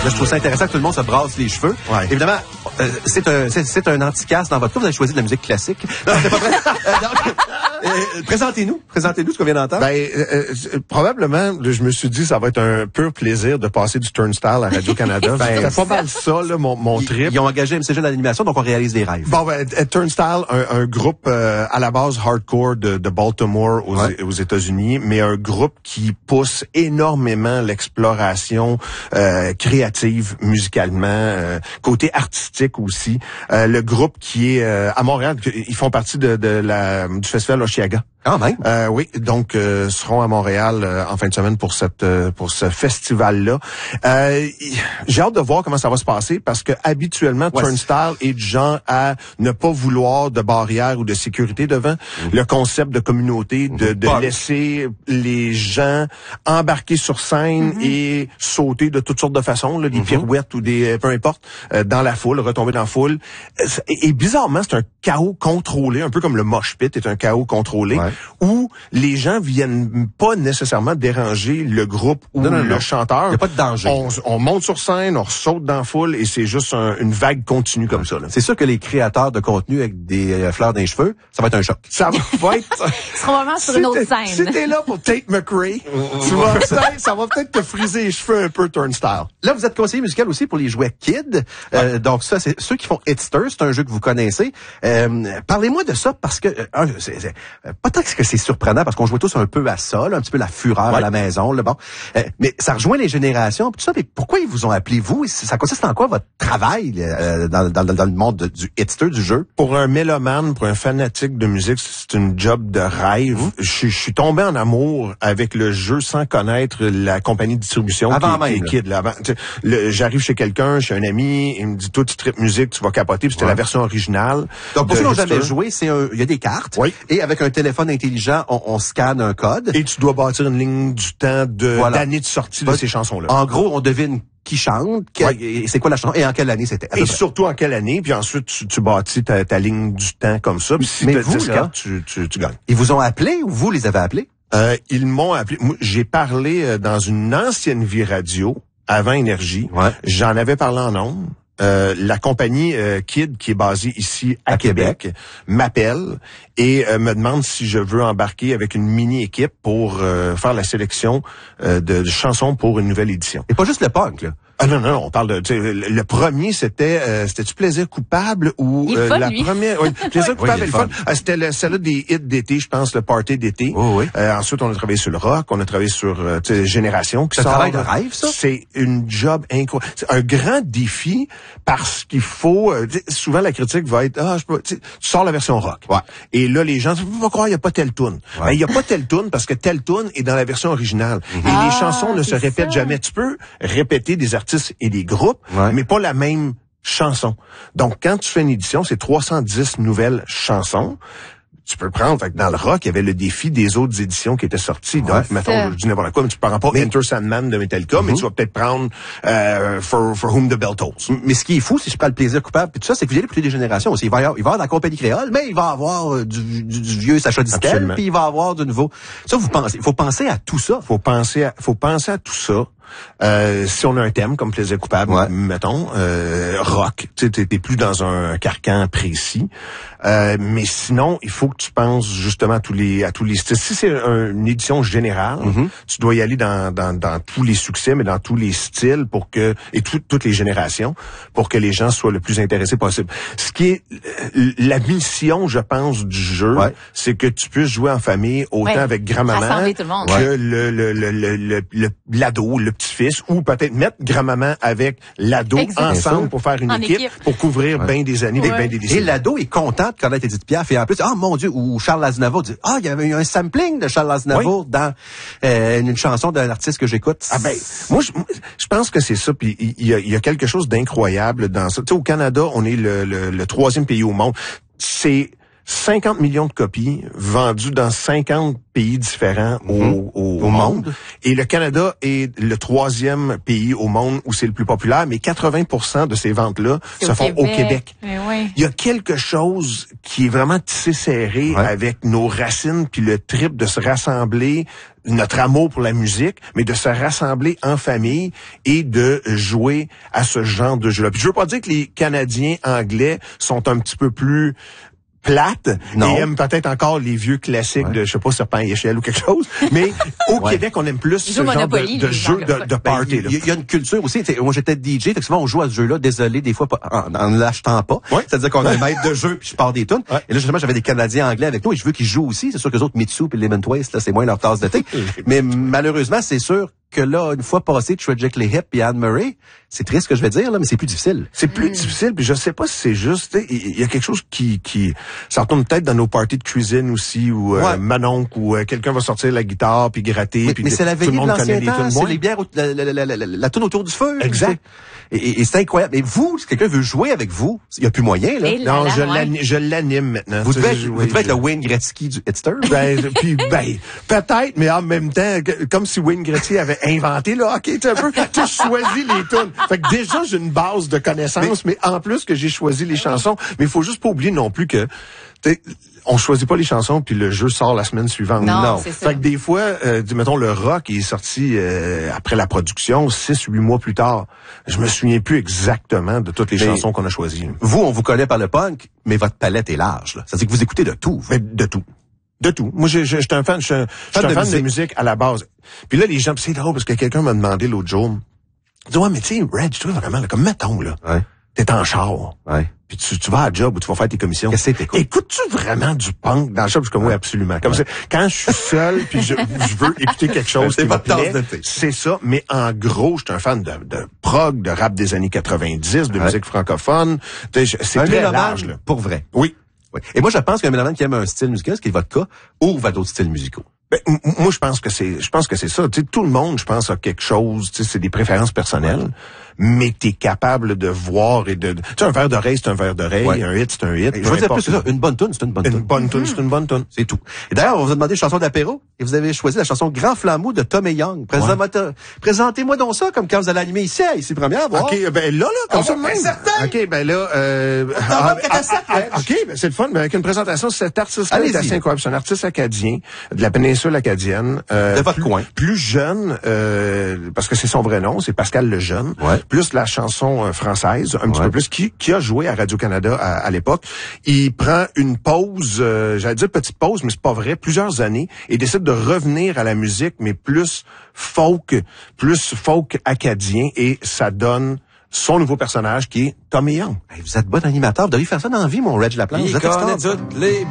je trouve ça intéressant que tout le monde se brasse les cheveux. Ouais. Évidemment, c'est un anti-casse dans votre cas. Vous avez choisi de la musique classique. Non, c'est pas vrai. Présentez-nous ce qu'on vient d'entendre. Probablement, je me suis dit, ça va être un pur plaisir de passer du Turnstile à Radio-Canada. C'est pas mal ça, là, mon trip. Ils ont engagé MCG dans l'animation, donc on réalise des rêves. Bon, Turnstile, un groupe à la base hardcore de Baltimore aux États-Unis, mais un groupe qui pousse énormément l'exploration créative musicalement, côté artistique aussi. Le groupe qui est à Montréal, ils font partie du festival Osheaga. Ah, même. Oui, donc seront à Montréal en fin de semaine pour ce festival-là. J'ai hâte de voir comment ça va se passer parce que habituellement Turnstile est du genre à ne pas vouloir de barrières ou de sécurité devant le concept de communauté, de laisser les gens embarquer sur scène et sauter de toutes sortes de façons, là, des pirouettes ou des peu importe, dans la foule, retomber dans la foule. Et bizarrement, c'est un chaos contrôlé, un peu comme le mosh pit est un chaos contrôlé. Ouais. Où les gens viennent pas nécessairement déranger le groupe ou le chanteur. Il n'y a pas de danger. On monte sur scène, on saute dans la foule et c'est juste une vague continue comme ça. Là. C'est sûr que les créateurs de contenu avec des fleurs dans les cheveux, ça va être un choc. Ça va être... Tu seras vraiment sur une autre scène. Si t'es là pour Tate McRae, ça va peut-être te friser les cheveux un peu Turnstile. Là, vous êtes conseiller musical aussi pour les jouets Kid. Donc ça, c'est ceux qui font Hitster, c'est un jeu que vous connaissez. Parlez-moi de ça parce que... pas tant que c'est surprenant parce qu'on jouait tous un peu à ça, là, un petit peu la fureur à la maison, là, bon. Mais ça rejoint les générations, tout ça. Mais pourquoi ils vous ont appelé vous? Ça consiste en quoi votre travail dans le monde du hitster, du jeu? Pour un mélomane, pour un fanatique de musique, c'est une job de rêve. Je suis tombé en amour avec le jeu sans connaître la compagnie de distribution qui est Kid. J'arrive chez quelqu'un, chez un ami, il me dit, toi, tu tripes musique, tu vas capoter, puis c'était la version originale. Donc, pour ceux qui n'ont jamais joué, il y a des cartes. Oui. Et avec un téléphone intelligent, on scanne un code. Et tu dois bâtir une ligne du temps d'année de sortie de ces chansons-là. En gros, on devine qui chante, c'est quoi la chanson et en quelle année c'était. Et surtout en quelle année, puis ensuite tu bâtis ta ligne du temps comme ça. Puis si tu as 10 cartes, tu gagnes. Ils vous ont appelé ou vous les avez appelés? Ils m'ont appelé. Moi, j'ai parlé dans une ancienne vie radio avant Énergie. Ouais. J'en avais parlé en ondes. La compagnie Kid, qui est basée ici à Québec, m'appelle et me demande si je veux embarquer avec une mini-équipe pour faire la sélection de chansons pour une nouvelle édition. Et pas juste le punk, là. Ah non, on parle de... Le premier, c'était-tu Plaisir coupable ou la première... Oui, Plaisir coupable et le fun. C'était celle-là des hits d'été, je pense, le party d'été. Oh, oui. Ensuite, on a travaillé sur le rock, on a travaillé sur Génération. C'est un travail de rêve, ça? C'est une job incroyable. C'est un grand défi parce qu'il faut... souvent, la critique va être... tu sors la version rock. Ouais. Et là, les gens disent, faut pas croire, il n'y a pas telle toune. Ouais. Il n'y a pas telle toune parce que telle toune est dans la version originale. Et les chansons ne se répètent jamais. Tu peux répéter des artistes et des groupes, mais pas la même chanson. Donc, quand tu fais une édition, c'est 310 nouvelles chansons. Tu peux prendre, fait que dans le rock, il y avait le défi des autres éditions qui étaient sorties. Donc, mettons, je dis n'importe quoi, mais tu prends pas Enter Sandman de Metallica, mais tu vas peut-être prendre For Whom the Bell Tolls. Mais ce qui est fou, si je prends le plaisir coupable, puis tout ça, c'est que vous allez écouter des générations aussi. Il va y avoir de la compagnie créole, mais il va y avoir du vieux Sacha Distel, puis il va y avoir du nouveau. Ça, il faut penser à tout ça. Faut penser à tout ça. Si on a un thème comme plaisir coupable, mettons, rock, tu sais, t'es plus dans un carcan précis. Mais sinon, il faut que tu penses justement à tous les styles. Si c'est une édition générale, tu dois y aller dans tous les succès, mais dans tous les styles toutes les générations, pour que les gens soient le plus intéressés possible. Ce qui est la mission, je pense, du jeu, c'est que tu puisses jouer en famille autant avec grand-maman que l'ado, le petit-fils, ou peut-être mettre grand-maman avec l'ado ensemble pour faire une équipe, pour couvrir bien des années, bien des décennies. Et l'ado est content de connaître Edith Piaf, et en plus, mon Dieu, ou Charles Aznavour dit, il y avait eu un sampling de Charles Aznavour dans une chanson d'un artiste que j'écoute. Moi, je pense que c'est ça, puis il y a quelque chose d'incroyable dans ça. Tu sais, au Canada, on est le 3e pays au monde. 50 millions de copies vendues dans 50 pays différents au monde. Et le Canada est le 3e pays au monde où c'est le plus populaire, mais 80% de ces ventes-là se font au Québec. Oui. Il y a quelque chose qui est vraiment tissé serré avec nos racines, puis le trip de se rassembler, notre amour pour la musique, mais de se rassembler en famille et de jouer à ce genre de jeu-là. Puis je veux pas dire que les Canadiens anglais sont un petit peu plus plates et aiment peut-être encore les vieux classiques de, je sais pas, Serpent et Échelle ou quelque chose, mais au Québec, on aime plus ce genre de jeu de party. Il y a une culture aussi. Moi, j'étais DJ, fait que souvent, on joue à ce jeu-là, désolé, des fois, en ne l'achetant pas. C'est-à-dire qu'on a un maître de jeu, puis je pars des tunes. Et là, justement, j'avais des Canadiens anglais avec nous, et je veux qu'ils jouent aussi. C'est sûr que les autres, Mitsu et Lemon Twist, là, c'est moins leur tasse de thé. Mais malheureusement, c'est sûr que là, une fois passé Tragically Hip et Anne Murray, c'est triste ce que je vais dire, là, mais c'est plus difficile. C'est plus difficile, puis je sais pas si c'est juste, il y a quelque chose qui ça retourne peut-être dans nos parties de cuisine aussi, où Manon, où quelqu'un va sortir la guitare, puis gratter, puis mais c'est la tout le monde connaît les tunes. C'est les bières, la toune autour du feu. Exact. Et c'est incroyable. Mais vous, si quelqu'un veut jouer avec vous, il y a plus moyen, là. Non, je l'anime maintenant. Vous devez être le Wayne Gretzky du Hitster. Peut-être, mais en même temps, comme si Wayne Gretzky avait inventé le hockey, tu sais, un peu, tu choisis les tunes. Fait que déjà, j'ai une base de connaissances, mais en plus que j'ai choisi les chansons. Mais il faut juste pas oublier non plus que, on choisit pas les chansons puis le jeu sort la semaine suivante. Non. C'est ça. Fait que des fois, mettons, le rock est sorti après la production 6-8 mois plus tard. Je me souviens plus exactement de toutes les chansons qu'on a choisies. Vous, on vous connaît par le punk, mais votre palette est large, là. Ça veut dire que vous écoutez de tout. Mais de tout. De tout. Moi, je suis un fan, je suis un fan de musique à la base. Puis là, les gens, c'est drôle parce que quelqu'un m'a demandé l'autre jour, il dit, ouais, mais tu sais, Reg, toi, vraiment, là, comme mettons, là, t'es en char. Puis tu vas à job ou tu vas faire tes commissions. Qu'est-ce que t'écoutes? Écoutes-tu vraiment du punk dans le shop? Comme oui, absolument. Comme ça, quand je suis seul puis je veux écouter quelque chose qui me plaît, c'est ça. Mais en gros, je suis un fan de prog, de rap des années 90, de musique francophone. C'est très large, là. Pour vrai. Oui. Et moi, je pense qu'un mélomane qui aime un style musical, ce qui est votre cas, ouvre à d'autres styles musicaux. Ben, moi, je pense que c'est ça. Tu sais, tout le monde, je pense, a quelque chose. Tu sais, c'est des préférences personnelles, mais t'es capable de voir et de. Tu sais, un verre d'oreille, c'est un verre d'oreille. Un hit, c'est un hit. Je veux dire plus que ça. Une bonne tune, c'est une bonne tune. Une bonne tune, c'est une bonne tune. C'est tout. Et d'ailleurs, on vous a demandé une chanson d'apéro et vous avez choisi la chanson Grand Flambeau de Tom et Young. Présentez-moi donc ça comme quand vous allez animer ici Première. Voir. OK, ben là, comme ça même. OK, ben là, OK, ben c'est le fun. Ben avec une présentation, cet artiste-là est assez incroyable. C'est un artiste acadien de la péninsule acadienne. De votre coin. Plus jeune, parce que c'est son vrai nom, c'est Pascal Lejeune. Plus la chanson française, un petit peu plus, qui a joué à Radio-Canada à l'époque. Il prend une pause, j'allais dire petite pause, mais c'est pas vrai, plusieurs années, et décide de revenir à la musique, mais plus folk acadien, et ça donne son nouveau personnage qui est Tom et Young. Vous êtes bon animateur, vous devriez faire ça dans la vie, mon Reg Laplante. Vous êtes extraordinaire.